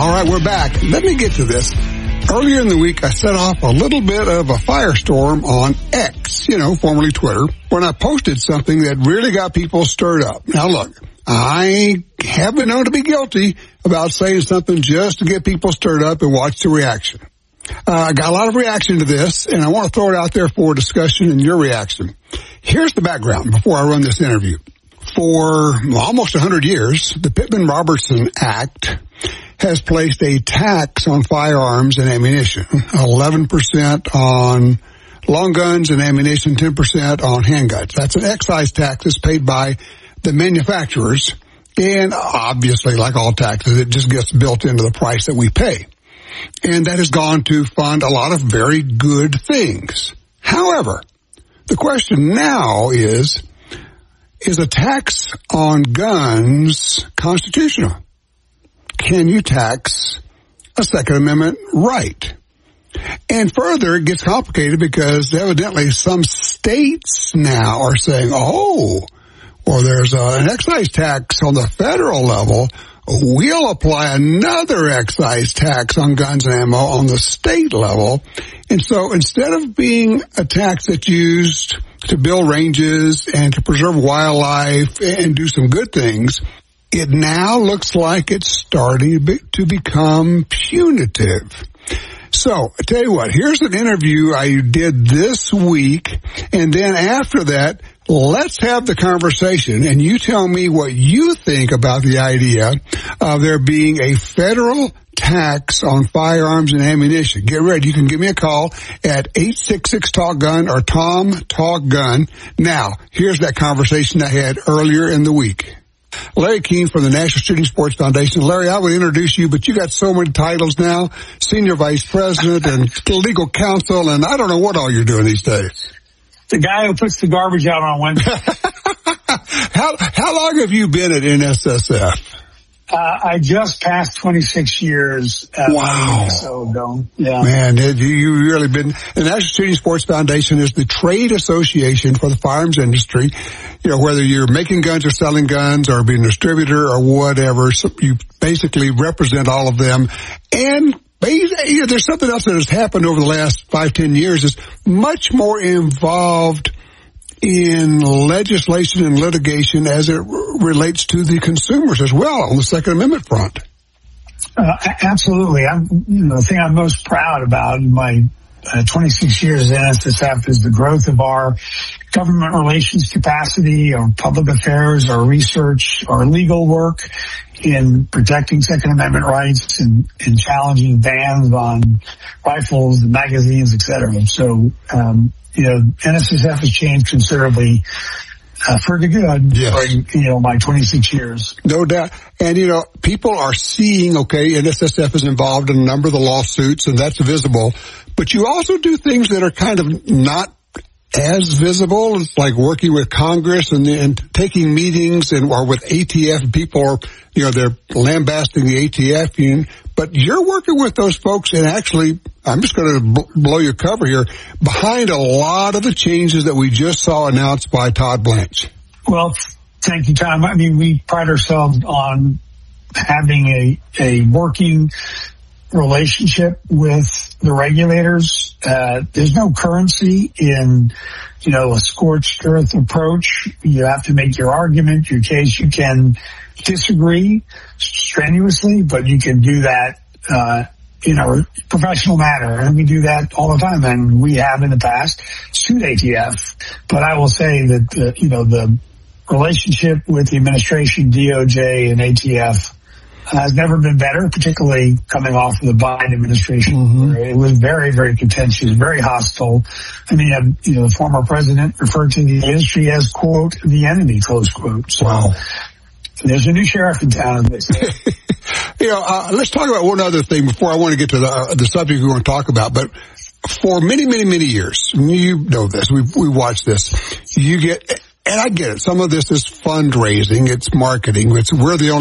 All right, we're back. Let me get to this. Earlier in the week, I set off a little bit of a firestorm on X, formerly Twitter, when I posted something that really got people stirred up. Now look, I have been known to be guilty about saying something just to get people stirred up and watch the reaction. I got a lot of reaction to this, and I want to throw it out there for discussion and your reaction. Here's the background before I run this interview. For almost 100 years, the Pittman-Robertson Act has placed a tax on firearms and ammunition, 11% on long guns and ammunition, 10% on handguns. That's an excise tax that's paid by the manufacturers, and obviously, like all taxes, it just gets built into the price that we pay. And that has gone to fund a lot of very good things. However, the question now is a tax on guns constitutional? Can you tax a Second Amendment right? And further, it gets complicated because evidently some states now are saying, there's an excise tax on the federal level. We'll apply another excise tax on guns and ammo on the state level. And so instead of being a tax that's used to build ranges and to preserve wildlife and do some good things, it now looks like it's starting to become punitive. So, I tell you what, here's an interview I did this week, and then after that, let's have the conversation, and you tell me what you think about the idea of there being a federal tax on firearms and ammunition. Get ready. You can give me a call at 866-TALK-GUN or Tom Talk Gun. Now, here's that conversation I had earlier in the week. Larry Keene from the National Shooting Sports Foundation. Larry, I would introduce you, but you got so many titles now, Senior Vice President and Legal Counsel, and I don't know what all you're doing these days. The guy who puts the garbage out on Wednesday. How long have you been at NSSF? I just passed 26 years. Wow. So ago. Yeah. Man, you really been. The National Shooting Sports Foundation is the trade association for the firearms industry. Whether you're making guns or selling guns or being a distributor or whatever, so you basically represent all of them. And there's something else that has happened over the last 5-10 years is much more involved in legislation and litigation as it relates to the consumers as well on the Second Amendment front. Absolutely. The thing I'm most proud about in my 26 years at NSSF is the growth of our government relations capacity, our public affairs, our research, our legal work in protecting Second Amendment rights and challenging bans on rifles and magazines, et cetera. So, NSSF has changed considerably for the good during, my 26 years. No doubt. And, people are seeing, NSSF is involved in a number of the lawsuits, and that's visible. But you also do things that are kind of not as visible. It's like working with Congress and taking meetings or with ATF. People are, they're lambasting the ATF. But you're working with those folks and actually, I'm just going to blow your cover here, behind a lot of the changes that we just saw announced by Todd Blanche. Well, thank you, Tom. We pride ourselves on having a working relationship with the regulators. There's no currency in, a scorched earth approach. You have to make your argument, your case. You can disagree strenuously, but you can do that in a professional manner, and we do that all the time, and we have in the past sued ATF. But I will say that the relationship with the administration, DOJ, and ATF has never been better, particularly coming off of the Biden administration. Mm-hmm. It was very, very contentious, very hostile. The former president referred to the industry as, quote, the enemy, close quote. So, wow. There's a new sheriff in town. Let's talk about one other thing before I want to get to the subject we want to talk about. But for many, many, many years, you know this, we watch this, you get, and I get it, some of this is fundraising, it's marketing, we're the only